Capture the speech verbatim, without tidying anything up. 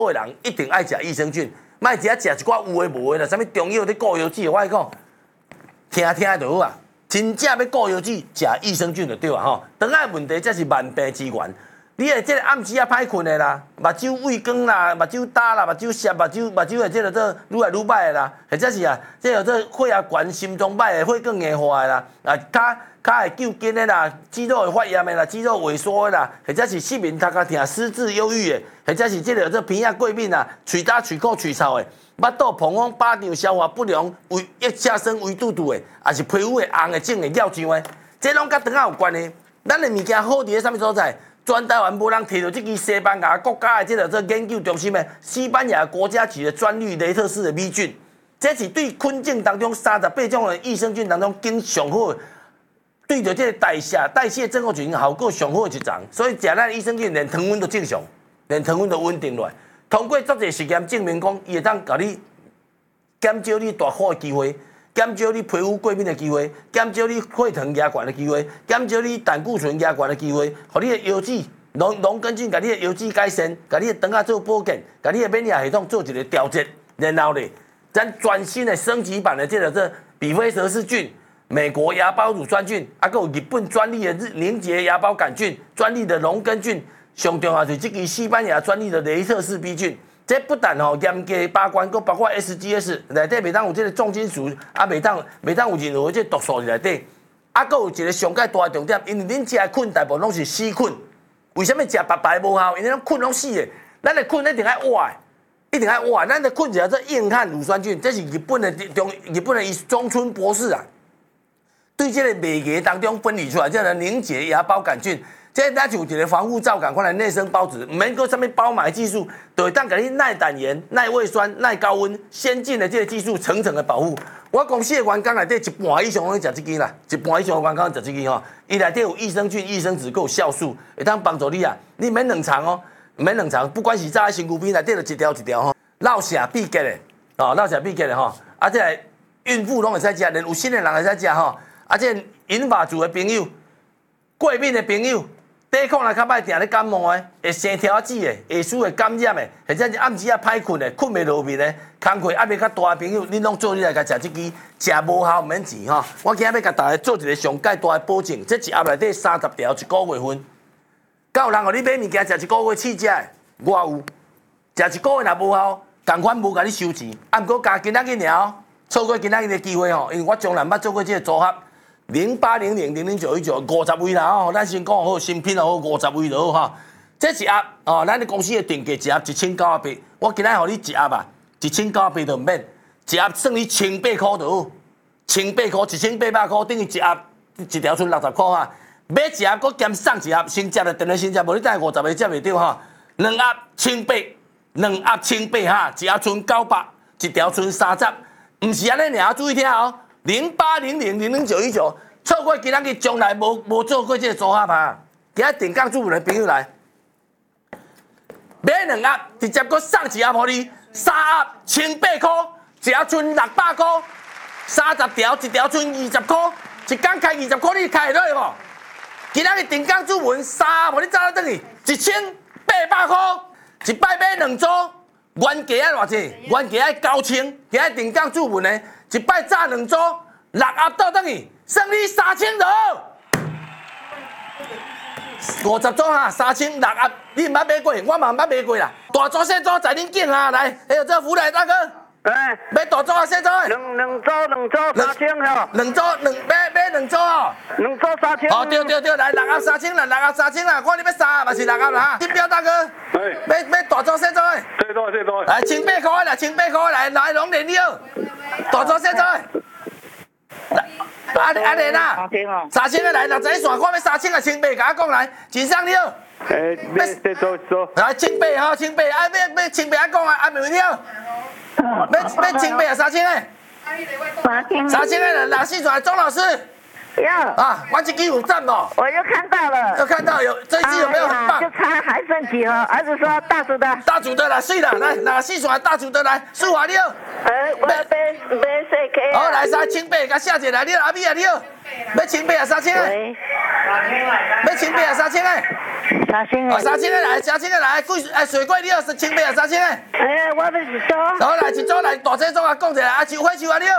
的人一定爱食益生菌，莫食食一寡有诶无诶啦，啥物中药咧固药剂，我跟你讲，听听就好啊。真正要固药剂，食益生菌就对啊吼。肠仔问题才是万病之源。你诶，即个暗时啊歹困诶啦，目睭畏光啦，目睭焦啦，目睭涩，目睭目睭诶，即个做愈来愈歹诶啦，或者是啊，即个做血压悬、心脏歹诶，血管硬化诶啦，啊，骹骹会揪筋诶啦，肌肉会发炎诶啦，肌肉萎缩诶啦，或者是失眠、头壳疼、失智、忧郁诶，或者是即个做鼻啊过敏啊，喙焦、喙苦、喙臭诶，腹肚膨风、巴胀、消化不良、胃液下生、胃肚肚诶，也是皮肤会红诶、肿诶、尿胀诶，这拢甲肠仔有关系。咱诶物件好伫咧啥物所在？全台湾无人摕到这支西班牙国家的这个这研究中心的西班牙国家级的专利雷特氏的米菌，这是对菌种当中三十八种的益生菌当中经上好，对着这个代谢代谢症候群效果上好的一种。所以食咱的益生菌，连糖分都正常，连糖分都稳定落来。通过足侪实验证明讲，伊会当甲你减少你大火的机会。减少你皮肤过敏的机会，减少你血糖压悬的机会，减少你胆固醇压悬的机会，互你的腰子龙龙根菌，甲你的腰子改善，甲你的肠仔做保健，甲你的免疫系统做一个调节，然后咧，咱全新的升级版的这个这比菲蛇氏菌、美国芽孢乳酸菌，啊，还有日本专利的日凝结芽孢杆菌、专利的龙根菌，上重要是这个西班牙专利的雷特氏 B 菌。这不但吼严格把关，佮包括 S G S 内底袂当有这个重金属，啊袂当袂当有任何这毒素伫内底，啊，佮有一个上界大的重点，因为恁食的菌大部分拢是死菌，为什么食白白无效？因为咱菌拢死的，咱的菌一定爱活的，一定爱活的。咱的菌叫做硬汉乳酸菌，这是日本的中日本的中村博士啊，对这个麦芽当中分离出来，这个凝结芽孢杆菌。这咱就有一个防护罩赶快来内生孢子，唔免搁啥物包埋技术，就会当给你耐胆盐、耐胃酸、耐高温，先进的这个技术层层的保护。我公司的员工内底一半以上拢食这支啦，一半以上的员工食这支吼，伊内底有益生菌、益生质，还有酵素，会当帮助你啊。你免冷藏哦，免冷藏，不管是炸在身躯边内底就一条一条吼，落下必结的，哦，落下必结的吼，啊，这个孕妇拢会使食，连有新的人会使食吼，啊，这银发族的朋友、过敏的朋友。抵抗力较歹，定咧感冒的，会生条子的，会输会感染的，或者是暗时啊歹困的，困袂落眠的，工课压力较大的朋友，恁拢做你来甲食这支，食无效毋免钱吼。我今日要甲大家做一个上界大的保证，这一盒内底三十条，一个月份。敢有人互你买物件食一个月试食的？我有，食一个月若无效，同款无甲你收钱，啊毋过加今仔日尔，错过今仔日的机会吼，因为我从来捌做过这个组合。零八零零零零九一九五十位啦吼，咱先讲好新品好五十位就好哈。这一盒哦，咱的公司的定价一盒一千九百八，我今仔互你一盒啊，一千九百八就唔免，一盒算你千八块就好，千八块一千八百块等于一盒一条剩六十块哈。买一盒搁兼送一盒，先接的等于先接，无你等五十个接袂到哈。两盒千八，两盒千八哈，一盒剩九百，一条剩三十，唔是安尼尔，注意听哦。零八零零零零九一九，错过今仔日从来无无做过这个组合啊！今仔定岗主妇的朋友来，买两盒，直接搁送一盒互你，三盒千八块，一盒剩六百块，三十条一条剩二十块，一工开二十块，你开会落去无？今仔日定岗主文三盒互你走到转去，一千八百块，一摆买两组，原价爱偌济？原价爱九千，今仔定岗主文呢？一摆炸两组，六盒倒转去，算你三千就好。五十组哈，三千六盒，你毋捌买过，我嘛毋捌买过啦。大组小组在恁境啊，来，还有这福来大哥， 哎， 买大组啊小组的？ 两两组两组三千吼， 两组两买买两组哦。 两组三千。 哦，对对对，来六盒三千啦，六盒三千啦，看你要三盒嘛是六盒啦哈。金标大哥， 哎， 买买大组小组的？ 最多最多。 来千八块啦，千八块来，来拢连了。大组小组的？阿阿莲啊，三千个来，六十一线，看要三千个千八，甲我讲来，真上了。 诶，要再做做。 来千八吼，千八，啊要要千八，啊讲啊，啊袂了。要要千八啊，三千个。 三千。 三千个人，哪四线？钟老师。 有。 啊，我这支有赞不？ 我又看到了。 又看到有这一支有没有很棒？ 就差还剩几盒？儿子说大组的。 大组的啦，是啦，来哪四线大组的来，数华六。 哎，我买买四 K。 好，来三千八，甲写一来，你阿米啊你。 要千八啊，三千个， 喂， 要千八啊，三千个，哦， 三千个。 三千个来，三千个来，贵哎，水果你要千八啊，三千个。 哎，我要一组。 好来，一组来，大车组啊，讲一下啊，秋花树啊，你好。